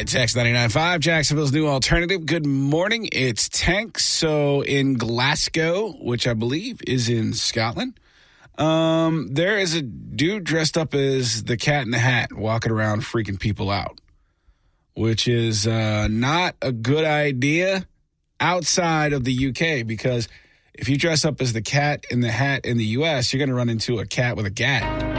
right, Text 99.5, Jacksonville's new alternative. Good morning. It's Tank. So in Glasgow, which I believe is in Scotland, there is a dude dressed up as the Cat in the Hat walking around freaking people out, which is not a good idea outside of the UK, because if you dress up as the Cat in the Hat in the US, you're going to run into a cat with a gat.